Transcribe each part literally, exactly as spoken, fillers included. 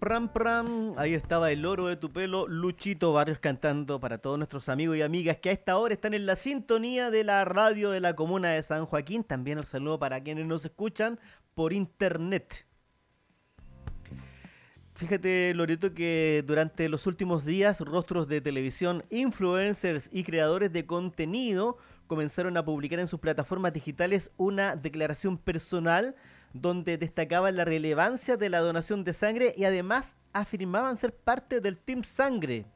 pram, pram. Ahí estaba el oro de tu pelo, Luchito Barrios cantando para todos nuestros amigos y amigas que a esta hora están en la sintonía de la radio de la comuna de San Joaquín. También el saludo para quienes nos escuchan por internet. Fíjate, Loreto, que durante los últimos días rostros de televisión, influencers y creadores de contenido comenzaron a publicar en sus plataformas digitales una declaración personal donde destacaban la relevancia de la donación de sangre y además afirmaban ser parte del Team Sangre.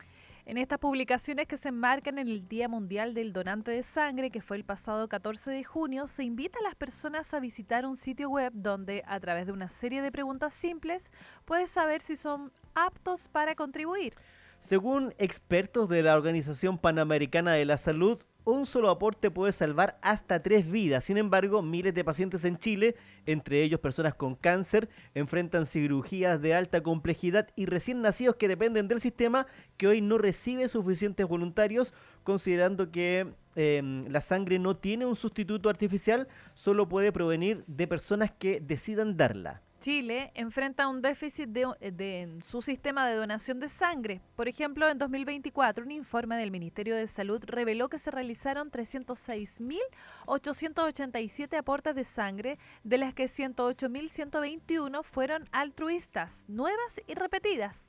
En estas publicaciones que se enmarcan en el Día Mundial del Donante de Sangre, que fue el pasado catorce de junio, se invita a las personas a visitar un sitio web donde, a través de una serie de preguntas simples, puedes saber si son aptos para contribuir. Según expertos de la Organización Panamericana de la Salud, un solo aporte puede salvar hasta tres vidas. Sin embargo, miles de pacientes en Chile, entre ellos personas con cáncer, enfrentan cirugías de alta complejidad y recién nacidos que dependen del sistema que hoy no recibe suficientes voluntarios, considerando que eh, la sangre no tiene un sustituto artificial, solo puede provenir de personas que decidan darla. Chile enfrenta un déficit de, de, en su sistema de donación de sangre. Por ejemplo, en dos mil veinticuatro, un informe del Ministerio de Salud reveló que se realizaron trescientos seis mil ochocientos ochenta y siete aportes de sangre, de las que ciento ocho mil ciento veintiuno fueron altruistas, nuevas y repetidas.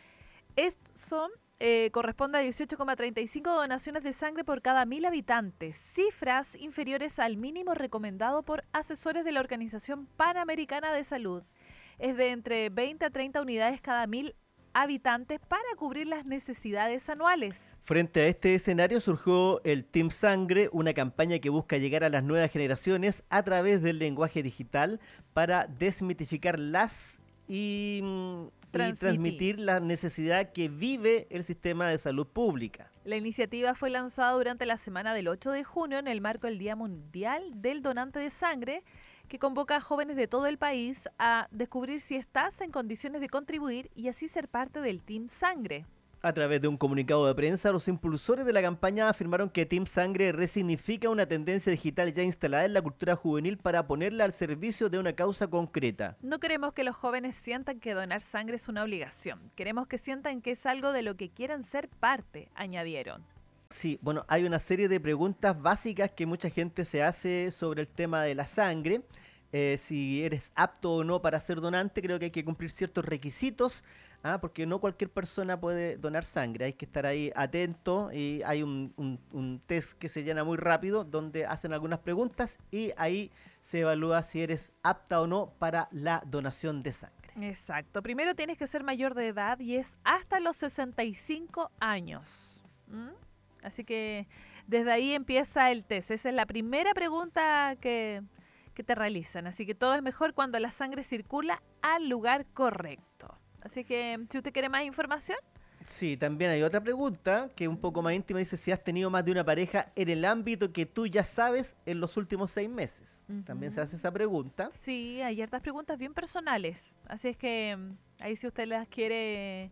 Estos son... Eh, corresponde a dieciocho coma treinta y cinco donaciones de sangre por cada mil habitantes, cifras inferiores al mínimo recomendado por asesores de la Organización Panamericana de Salud. Es de entre veinte a treinta unidades cada mil habitantes para cubrir las necesidades anuales. Frente a este escenario surgió el Team Sangre, una campaña que busca llegar a las nuevas generaciones a través del lenguaje digital para desmitificar las y... Transmitir. y transmitir la necesidad que vive el sistema de salud pública. La iniciativa fue lanzada durante la semana del ocho de junio en el marco del Día Mundial del Donante de Sangre, que convoca a jóvenes de todo el país a descubrir si estás en condiciones de contribuir y así ser parte del Team Sangre. A través de un comunicado de prensa, los impulsores de la campaña afirmaron que Team Sangre resignifica una tendencia digital ya instalada en la cultura juvenil para ponerla al servicio de una causa concreta. No queremos que los jóvenes sientan que donar sangre es una obligación. Queremos que sientan que es algo de lo que quieren ser parte, añadieron. Sí, bueno, hay una serie de preguntas básicas que mucha gente se hace sobre el tema de la sangre. Eh, si eres apto o no para ser donante, creo que hay que cumplir ciertos requisitos. Ah, porque no cualquier persona puede donar sangre, hay que estar ahí atento y hay un, un, un test que se llena muy rápido donde hacen algunas preguntas y ahí se evalúa si eres apta o no para la donación de sangre. Exacto, primero tienes que ser mayor de edad y es hasta los sesenta y cinco años. ¿Mm? Así que desde ahí empieza el test, esa es la primera pregunta que, que te realizan, así que todo es mejor cuando la sangre circula al lugar correcto. Así que, si usted quiere más información. Sí, también hay otra pregunta que es un poco más íntima. Dice si has tenido más de una pareja en el ámbito que tú ya sabes en los últimos seis meses. Uh-huh. También se hace esa pregunta. Sí, hay hartas preguntas bien personales. Así es que ahí si usted las quiere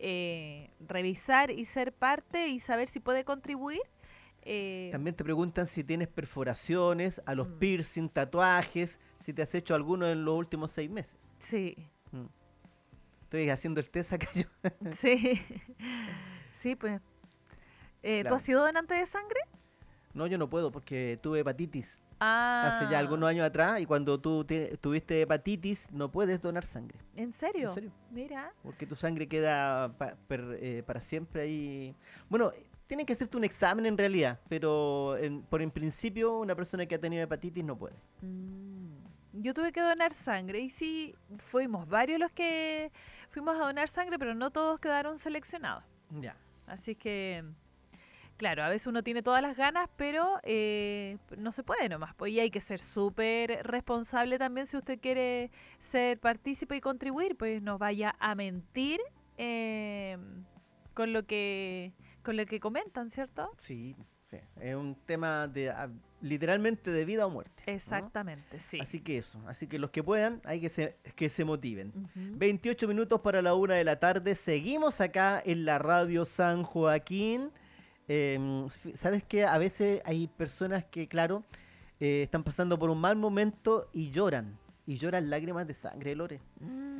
eh, revisar y ser parte y saber si puede contribuir. Eh, También te preguntan si tienes perforaciones, a los mm. piercing, tatuajes, si te has hecho alguno en los últimos seis meses. Sí. Mm. Estoy haciendo el test acá yo. Sí, sí, pues. Eh, claro. ¿Tú has sido donante de sangre? No, yo no puedo porque tuve hepatitis. Ah. Hace ya algunos años atrás y cuando tú te, tuviste hepatitis no puedes donar sangre. ¿En serio? ¿En serio? Mira. Porque tu sangre queda pa, per, eh, para siempre ahí. Bueno, tienen que hacerte un examen en realidad, pero en, por en principio una persona que ha tenido hepatitis no puede. Mm. Yo tuve que donar sangre y sí, fuimos varios los que fuimos a donar sangre, pero no todos quedaron seleccionados. Ya. Así que, claro, a veces uno tiene todas las ganas, pero eh, no se puede nomás. Pues y hay que ser súper responsable también si usted quiere ser partícipe y contribuir, pues no vaya a mentir eh, con lo que con lo que comentan, ¿cierto? Sí, sí. Es un tema de a, literalmente de vida o muerte. Exactamente, ¿no? Sí. Así que eso, así que los que puedan, hay que se, que se motiven. Uh-huh. veintiocho minutos para la una de la tarde. Seguimos acá en la radio San Joaquín. Eh, ¿Sabes qué? A veces hay personas que, claro, eh, están pasando por un mal momento y lloran. Y lloran lágrimas de sangre, Lore. Mm.